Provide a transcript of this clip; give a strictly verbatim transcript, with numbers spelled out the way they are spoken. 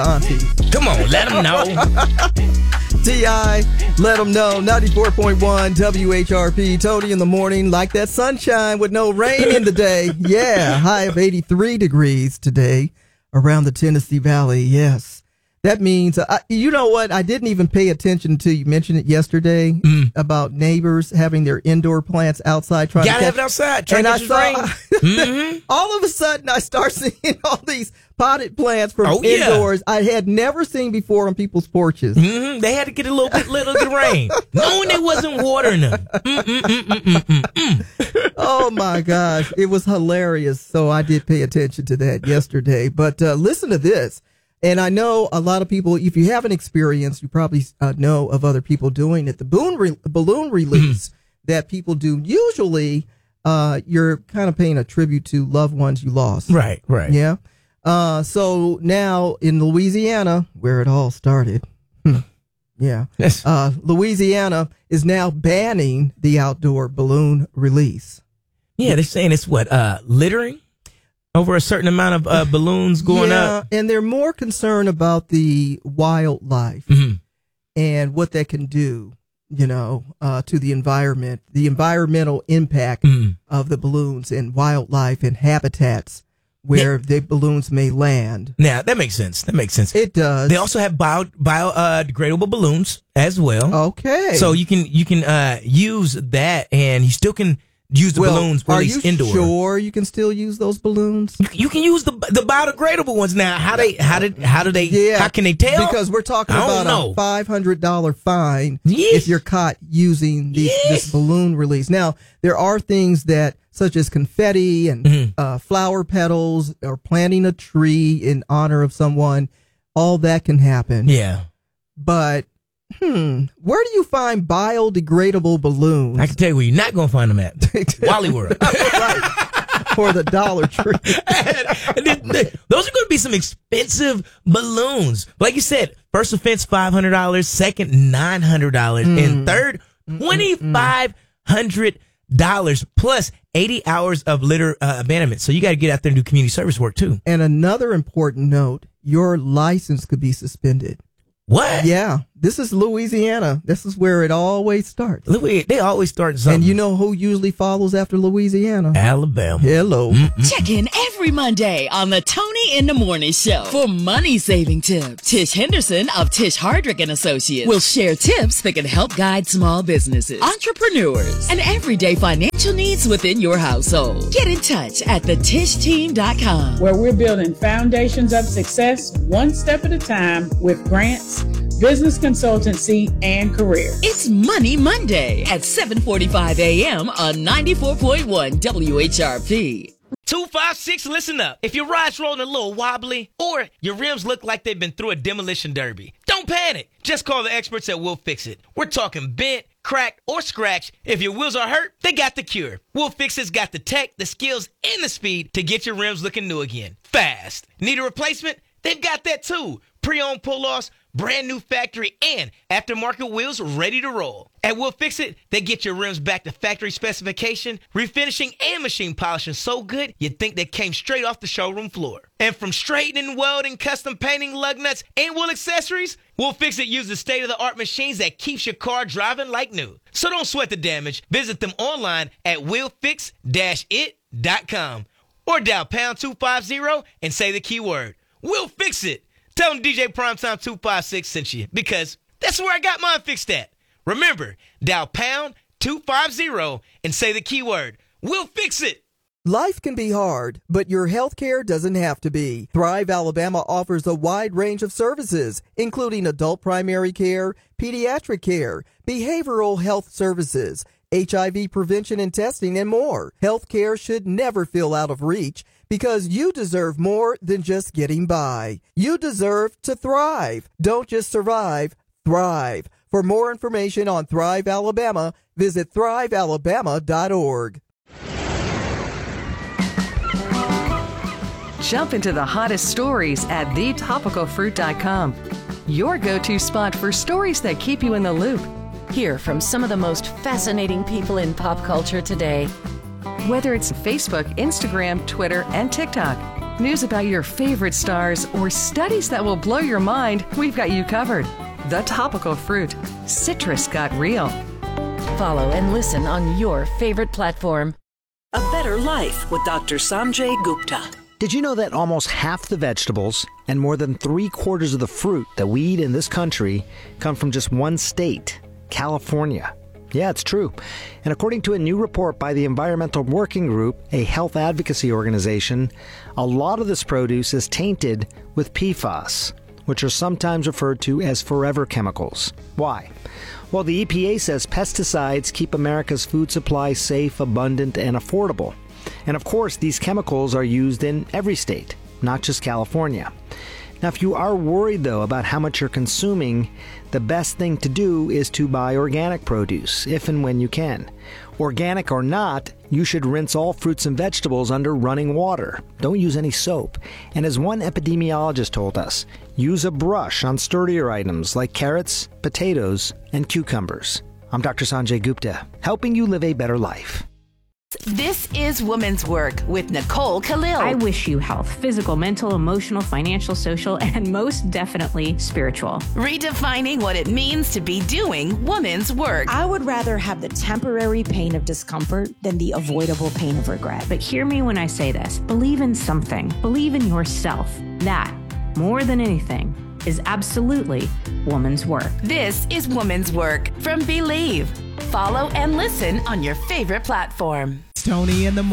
aunties. Come on, let them know. T I, let them know. ninety-four point one W H R P. Tony in the morning, like that sunshine with no rain in the day. Yeah, high of eighty-three degrees today around the Tennessee Valley. Yes. That means, uh, you know what? I didn't even pay attention to, you mentioned it yesterday, mm. about neighbors having their indoor plants outside trying Gotta to have it outside. Trying and to I saw, mm-hmm. all of a sudden, I start seeing all these potted plants from oh, yeah. indoors I had never seen before on people's porches. Mm-hmm. They had to get a little bit, little bit of rain, knowing they wasn't watering them. Mm-mm-mm-mm-mm-mm. Oh my gosh, it was hilarious. So I did pay attention to that yesterday. But uh, listen to this. And I know a lot of people, if you haven't experienced, you probably uh, know of other people doing it. The balloon, re- balloon release that people do, usually uh, you're kind of paying a tribute to loved ones you lost. Right, right. Yeah. Uh, so now in Louisiana, where it all started, yeah, yes. uh, Louisiana is now banning the outdoor balloon release. Yeah, they're saying it's what, uh, littering? Over a certain amount of uh, balloons going yeah, up. And they're more concerned about the wildlife mm-hmm. and what that can do, you know, uh, to the environment, the environmental impact mm-hmm. of the balloons and wildlife and habitats where yeah. the balloons may land. Now, that makes sense. That makes sense. It does. They also have bio, bio uh, degradable balloons as well. Okay. So you can you can uh, use that, and you still can use the well, balloons released indoor. Are you sure you can still use those balloons? You, you can use the the biodegradable ones now. How they how did how do they yeah, how can they tell? Because we're talking about a five hundred dollars fine yes. if you're caught using these, yes. this balloon release. Now, there are things that such as confetti and mm-hmm. uh, flower petals or planting a tree in honor of someone. All that can happen. Yeah. But Hmm. Where do you find biodegradable balloons? I can tell you where you're not going to find them at. Wally World. Right. Or the Dollar Tree. and, and they, those are going to be some expensive balloons. Like you said, first offense, five hundred dollars. Second, nine hundred dollars. Mm. And third, twenty-five hundred dollars plus eighty hours of litter uh, abandonment. So you got to get out there and do community service work, too. And another important note, your license could be suspended. What? Yeah, this is Louisiana. This is where it always starts. Louis, they always start something. And you know who usually follows after Louisiana? Alabama. Hello. Mm-hmm. Check in every Monday on the Tony in the Morning Show for money-saving tips. Tish Henderson of Tish Hardrick and Associates will share tips that can help guide small businesses, entrepreneurs, and everyday financial needs within your household. Get in touch at the tish team dot com, where we're building foundations of success one step at a time with grants, business consultancy, and career. It's Money Monday at seven forty-five a.m. on ninety-four point one W H R P. two five six, listen up. If your ride's rolling a little wobbly or your rims look like they've been through a demolition derby, don't panic. Just call the experts at Will Fix It. We're talking bent, cracked, or scratched. If your wheels are hurt, they got the cure. Will Fix It's got the tech, the skills, and the speed to get your rims looking new again. Fast. Need a replacement? They've got that too. Pre-owned pull-offs, brand new factory, and aftermarket wheels ready to roll. At Will Fix It, they get your rims back to factory specification, refinishing and machine polishing so good you'd think they came straight off the showroom floor. And from straightening, welding, custom painting, lug nuts, and wheel accessories, Will Fix It uses state-of-the-art machines that keeps your car driving like new. So don't sweat the damage. Visit them online at will fix dash it dot com or dial pound two fifty and say the keyword. Will Fix It. Tell them D J Primetime two five six sent you, because that's where I got mine fixed at. Remember, dial pound two fifty and say the keyword. We'll fix it. Life can be hard, but your health care doesn't have to be. Thrive Alabama offers a wide range of services, including adult primary care, pediatric care, behavioral health services, H I V prevention and testing, and more. Health care should never feel out of reach, because you deserve more than just getting by. You deserve to thrive. Don't just survive, thrive. For more information on Thrive Alabama, visit thrive alabama dot org. Jump into the hottest stories at the topical fruit dot com. Your go-to spot for stories that keep you in the loop. Hear from some of the most fascinating people in pop culture today. Whether it's Facebook, Instagram, Twitter, and TikTok. News about your favorite stars, or studies that will blow your mind, we've got you covered. The Topical Fruit. Citrus got real. Follow and listen on your favorite platform. A Better Life with Doctor Sanjay Gupta. Did you know that almost half the vegetables and more than three quarters of the fruit that we eat in this country come from just one state, California? Yeah, it's true. And according to a new report by the Environmental Working Group, a health advocacy organization, a lot of this produce is tainted with P FAS, which are sometimes referred to as forever chemicals. Why? Well, the E P A says pesticides keep America's food supply safe, abundant, and affordable. And of course, these chemicals are used in every state, not just California. Now, if you are worried, though, about how much you're consuming, the best thing to do is to buy organic produce, if and when you can. Organic or not, you should rinse all fruits and vegetables under running water. Don't use any soap. And as one epidemiologist told us, use a brush on sturdier items like carrots, potatoes, and cucumbers. I'm Doctor Sanjay Gupta, helping you live a better life. This is Women's Work with Nicole Khalil. I wish you health, physical, mental, emotional, financial, social, and most definitely spiritual. Redefining what it means to be doing women's work. I would rather have the temporary pain of discomfort than the avoidable pain of regret. But hear me when I say this. Believe in something. Believe in yourself. That, more than anything, is absolutely woman's work. This is Woman's Work from Believe. Follow and listen on your favorite platform. Tony in the